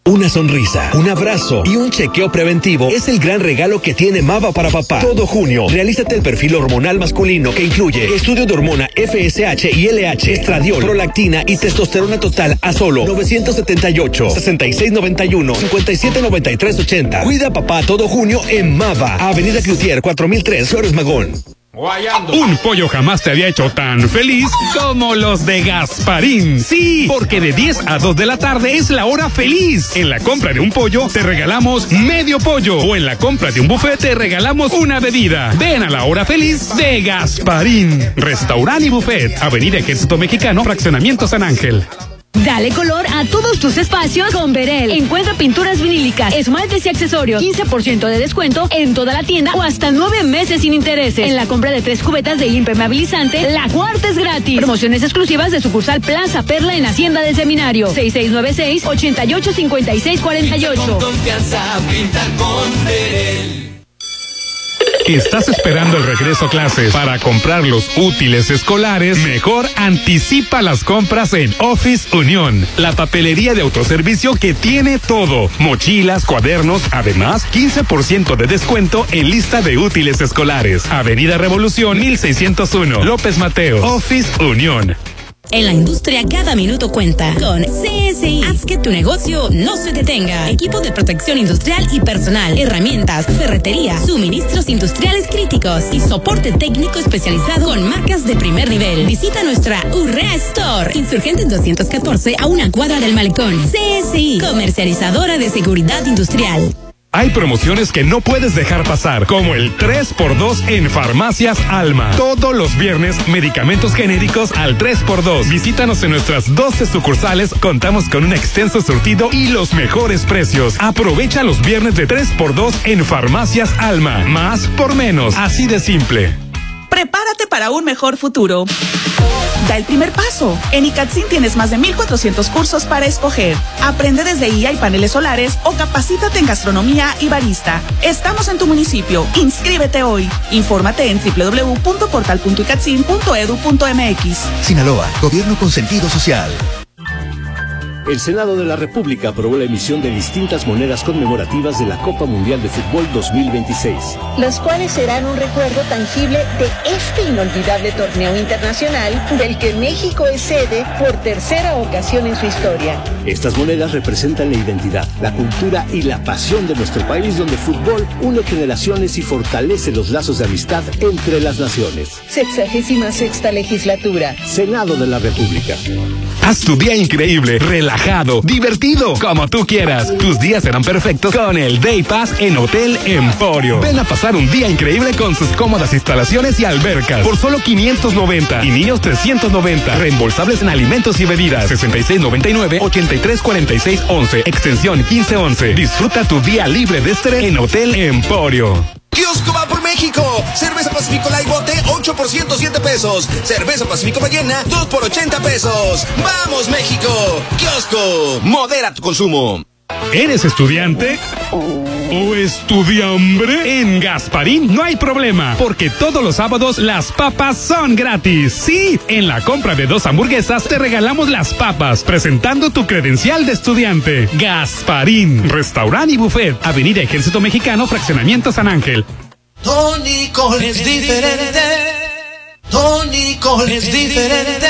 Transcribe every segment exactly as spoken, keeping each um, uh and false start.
Una sonrisa, un abrazo y un chequeo preventivo es el gran regalo que tiene Mava para papá. Todo junio, realízate el perfil hormonal masculino que incluye estudio de hormona F S H y L H, estradiol, prolactina y testosterona total a solo novecientos setenta y ocho, sesenta y seis noventa y uno, cincuenta y siete noventa y tres ochenta. Cuida a papá todo junio en Mava, Avenida Cloutier cuatro mil tres, Flores Magón. Un pollo jamás te había hecho tan feliz como los de Gasparín. Sí, porque de diez a dos de la tarde es la hora feliz. En la compra de un pollo te regalamos medio pollo, o en la compra de un buffet te regalamos una bebida. Ven a la hora feliz de Gasparín. Restaurante y buffet, Avenida Ejército Mexicano, Fraccionamiento San Ángel. Dale color a todos tus espacios con Verel. Encuentra pinturas vinílicas, esmaltes y accesorios, quince por ciento de descuento en toda la tienda o hasta nueve meses sin intereses. En la compra de tres cubetas de impermeabilizante, la cuarta es gratis. Promociones exclusivas de sucursal Plaza Perla en Hacienda del Seminario. seis seis nueve seis, ocho ocho cinco seis cuatro ocho. Con confianza, pinta con Verel. ¿Estás esperando el regreso a clases para comprar los útiles escolares? Mejor anticipa las compras en Office Unión, la papelería de autoservicio que tiene todo. Mochilas, cuadernos, además quince por ciento de descuento en lista de útiles escolares. Avenida Revolución mil seiscientos uno, López Mateos, Office Unión. En la industria cada minuto cuenta. Con C S I, haz que tu negocio no se detenga. Equipo de protección industrial y personal, herramientas, ferretería, suministros industriales críticos y soporte técnico especializado con marcas de primer nivel. Visita nuestra Urrea Store, Insurgentes doscientos catorce, a una cuadra del Malecón. C S I, comercializadora de seguridad industrial. Hay promociones que no puedes dejar pasar, como el tres por dos en Farmacias Alma. Todos los viernes, medicamentos genéricos al tres por dos. Visítanos en nuestras doce sucursales. Contamos con un extenso surtido y los mejores precios. Aprovecha los viernes de tres por dos en Farmacias Alma. Más por menos. Así de simple. Prepárate para un mejor futuro. Da el primer paso. En ICATSIN tienes más de mil cuatrocientos cursos para escoger. Aprende desde I A y paneles solares o capacítate en gastronomía y barista. Estamos en tu municipio. Inscríbete hoy. Infórmate en doble u doble u doble u punto portal punto icatsin punto edu punto m x. Sinaloa, gobierno con sentido social. El Senado de la República aprobó la emisión de distintas monedas conmemorativas de la Copa Mundial de Fútbol dos mil veintiséis. Los cuales serán un recuerdo tangible de este inolvidable torneo internacional del que México es sede por tercera ocasión en su historia. Estas monedas representan la identidad, la cultura y la pasión de nuestro país, donde el fútbol une generaciones y fortalece los lazos de amistad entre las naciones. Sexagésima sexta legislatura. Senado de la República. Haz tu día increíble, relajado, divertido, como tú quieras. Tus días serán perfectos con el Day Pass en Hotel Emporio. Ven a pasar un día increíble con sus cómodas instalaciones y albercas por solo quinientos noventa y niños trescientos noventa. Reembolsables en alimentos y bebidas. sesenta y seis noventa y nueve, ochenta y tres cuarenta y seis once, extensión quince once. Disfruta tu día libre de estrés en Hotel Emporio. Kiosco va por México. Cerveza Pacífico Light Bote, ocho por ciento siete pesos. Cerveza Pacífico Ballena, dos por ochenta pesos. ¡Vamos, México! Kiosco, modera tu consumo. ¿Eres estudiante o estudiambre? En Gasparín no hay problema, porque todos los sábados las papas son gratis. Sí, en la compra de dos hamburguesas te regalamos las papas, presentando tu credencial de estudiante. Gasparín, restaurante y buffet, Avenida Ejército Mexicano, Fraccionamiento San Ángel. Tónico es diferente. Tónico es diferente.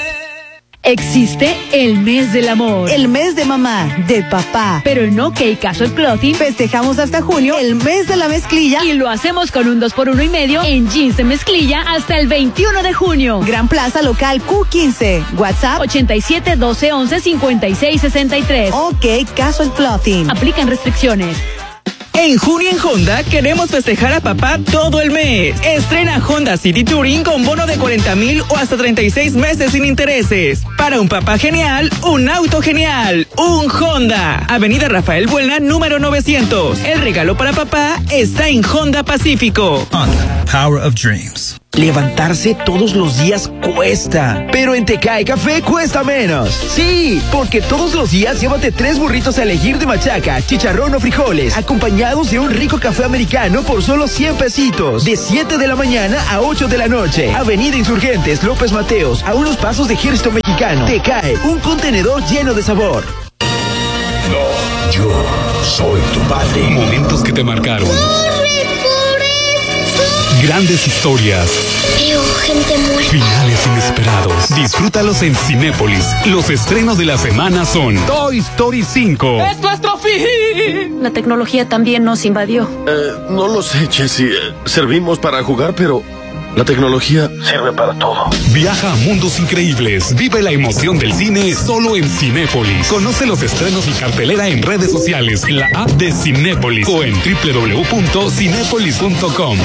Existe el mes del amor, el mes de mamá, de papá. Pero en OK Casual Clothing festejamos hasta junio el mes de la mezclilla y lo hacemos con un dos por uno y medio en jeans de mezclilla hasta el veintiuno de junio. Gran Plaza Local Q quince. WhatsApp ochenta y siete doce once cincuenta y seis sesenta y tres. OK Casual Clothing. Aplican restricciones. En junio en Honda queremos festejar a papá todo el mes. Estrena Honda City Touring con bono de cuarenta mil o hasta treinta y seis meses sin intereses. Para un papá genial, un auto genial, un Honda. Avenida Rafael Buelna, número novecientos. El regalo para papá está en Honda Pacífico. Honda, Power of Dreams. Levantarse todos los días cuesta, pero en Tecae Café cuesta menos. Sí, porque todos los días llévate tres burritos a elegir de machaca, chicharrón o frijoles, acompañados de un rico café americano por solo cien pesitos. De siete de la mañana a ocho de la noche. Avenida Insurgentes, López Mateos, a unos pasos de Ejército Mexicano. Tecae, un contenedor lleno de sabor. No. Yo soy tu padre. Momentos que te marcaron. Grandes historias. Veo gente muerta. Finales inesperados. Disfrútalos en Cinépolis. Los estrenos de la semana son Toy Story cinco. ¡Es nuestro fin! La tecnología también nos invadió. Eh, no lo sé, Jessie. Servimos para jugar, pero la tecnología sirve para todo. Viaja a mundos increíbles. Vive la emoción del cine solo en Cinépolis. Conoce los estrenos y cartelera en redes sociales, en la app de Cinépolis o en doble u doble u doble u punto cinépolis punto com.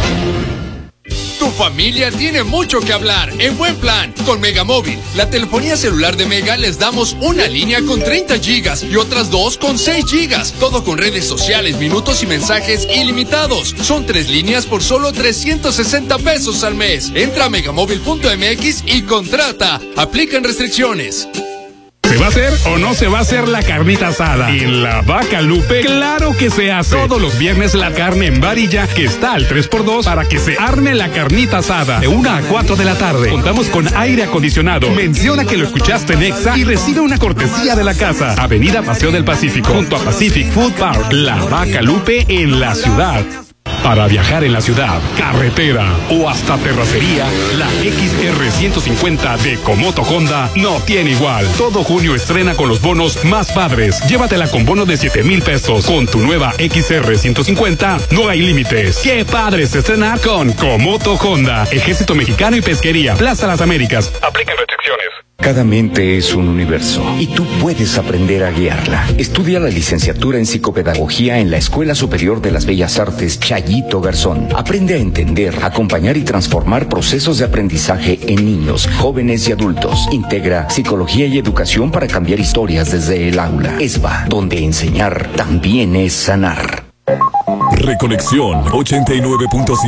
Tu familia tiene mucho que hablar en Buen Plan con Megamóvil. La telefonía celular de Mega les damos una línea con treinta gigas y otras dos con seis gigas. Todo con redes sociales, minutos y mensajes ilimitados. Son tres líneas por solo trescientos sesenta pesos al mes. Entra a megamóvil punto m x y contrata. Aplican restricciones. ¿Se va a hacer o no se va a hacer la carnita asada? En la Vaca Lupe, claro que se hace. Todos los viernes la carne en varilla, que está al tres por dos, para que se arme la carnita asada. De una a cuatro de la tarde. Contamos con aire acondicionado. Menciona que lo escuchaste en Exa y recibe una cortesía de la casa. Avenida Paseo del Pacífico, junto a Pacific Food Park. La Vaca Lupe en la ciudad. Para viajar en la ciudad, carretera o hasta terracería, la X R ciento cincuenta de Komoto Honda no tiene igual. Todo junio estrena con los bonos más padres. Llévatela con bono de siete mil pesos. Con tu nueva X R ciento cincuenta no hay límites. ¡Qué padre es estrenar con Komoto Honda! Ejército Mexicano y Pesquería, Plaza Las Américas. Aplican restricciones. Cada mente es un universo y tú puedes aprender a guiarla. Estudia la licenciatura en psicopedagogía en la Escuela Superior de las Bellas Artes Chayito Garzón. Aprende a entender, acompañar y transformar procesos de aprendizaje en niños, jóvenes y adultos. Integra psicología y educación para cambiar historias desde el aula. ESBA, donde enseñar también es sanar. Reconexión ochenta y nueve punto siete.